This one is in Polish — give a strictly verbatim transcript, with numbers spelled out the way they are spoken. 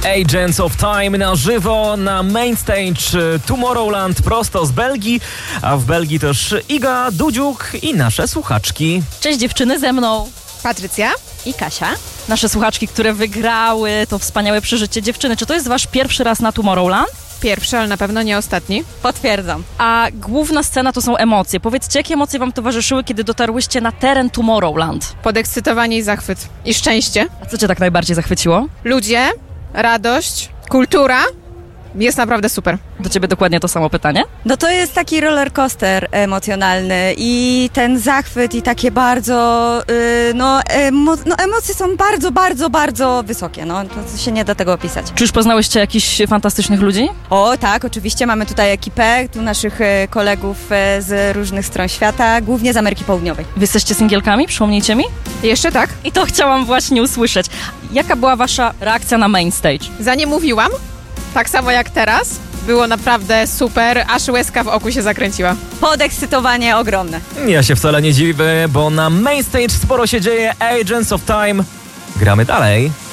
Agents of Time na żywo na main stage Tomorrowland prosto z Belgii, a w Belgii też Iga, Dudziuk i nasze słuchaczki. Cześć dziewczyny, ze mną Patrycja i Kasia. Nasze słuchaczki, które wygrały to wspaniałe przeżycie. Dziewczyny, czy to jest wasz pierwszy raz na Tomorrowland? pierwszy, ale na pewno nie ostatni. Potwierdzam. A główna scena to są emocje. Powiedzcie, jakie emocje wam towarzyszyły, kiedy dotarłyście na teren Tomorrowland? Podekscytowanie i zachwyt. I szczęście. A co cię tak najbardziej zachwyciło? Ludzie, radość, kultura. Jest naprawdę super. Do ciebie dokładnie to samo pytanie? No to jest taki roller coaster emocjonalny i ten zachwyt i takie bardzo, yy, no, emo, no emocje są bardzo, bardzo, bardzo wysokie, no to się nie da tego opisać. Czy już poznałyście jakichś fantastycznych ludzi? O tak, oczywiście mamy tutaj ekipę, tu naszych e, kolegów e, z różnych stron świata, głównie z Ameryki Południowej. Wy jesteście singielkami? Przypomnijcie mi? Jeszcze tak? I to chciałam właśnie usłyszeć. Jaka była wasza reakcja na main stage? Zanim mówiłam, tak samo jak teraz, było naprawdę super, aż łezka w oku się zakręciła. Podekscytowanie ogromne. Ja się wcale nie dziwię, bo na main stage sporo się dzieje. Agents of Time. Gramy dalej.